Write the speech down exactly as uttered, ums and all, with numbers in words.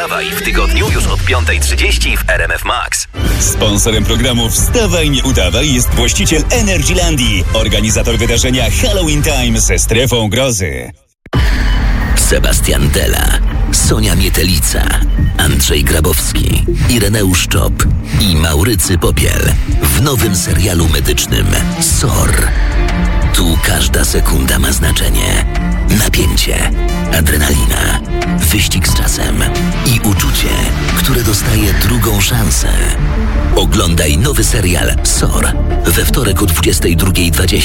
wstawaj w tygodniu już od piąta trzydzieści w R M F Max. Sponsorem programu Wstawaj, nie udawaj jest właściciel Energylandii, organizator wydarzenia Halloween Time ze strefą grozy. Sebastian Della, Sonia Mietelica, Andrzej Grabowski, Ireneusz Czop i Maurycy Popiel w nowym serialu medycznym S O R. Tu każda sekunda ma znaczenie. Napięcie, adrenalina, wyścig z czasem i uczucie, które dostaje drugą szansę. Oglądaj nowy serial S O R we wtorek o dwudziestej drugiej dwadzieścia.